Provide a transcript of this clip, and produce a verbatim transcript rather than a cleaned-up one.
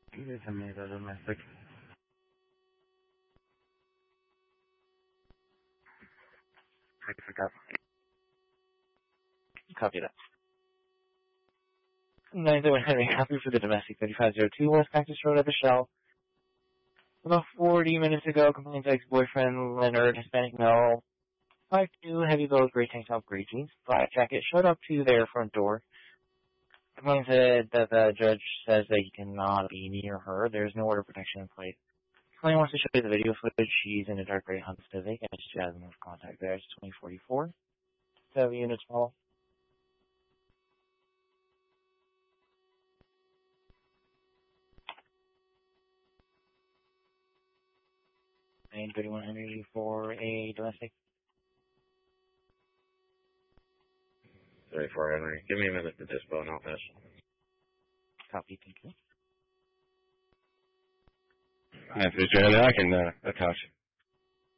Give me the domestic. Pick up. Copy that. nine oh one Henry, happy for the domestic thirty-five oh two West Cactus Road at the Shell. About forty minutes ago, complained to ex-boyfriend Leonard, Hispanic male, five two, heavy build, gray tank top, gray jeans, black jacket, showed up to their front door. Complaint said that the judge says that he cannot be near her. There's no order of protection in place. Complaint wants to show you the video footage. She's in a dark gray Honda Civic, and she has no contact there. It's twenty forty-four. Seven units small. And thirty-one Henry for a domestic. thirty-four Henry. Give me a minute to dispo, not this. Copy, thank you. If it's I can uh, attach it.